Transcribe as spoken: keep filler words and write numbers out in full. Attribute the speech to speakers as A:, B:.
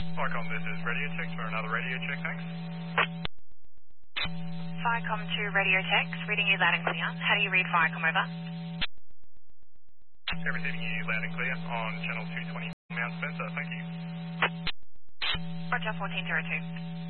A: Vicom, this is radio check for another radio check, thanks.
B: Viacom to radio text, reading you loud and clear. How do you read Viacom over?
A: Receiving you loud and clear on channel two twenty Mount Spencer, thank you.
B: Roger, fourteen zero two.